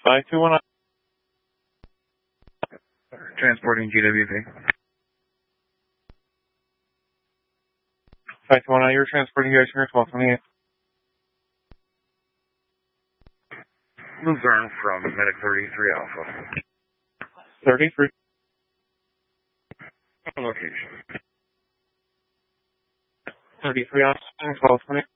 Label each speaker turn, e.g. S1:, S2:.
S1: 521.
S2: Transporting GWP.
S1: 521, you're transporting US Air 1228.
S2: Luzerne from Medic 33 Alpha.
S1: 33.
S2: Location.
S1: 33 Alpha, 1228.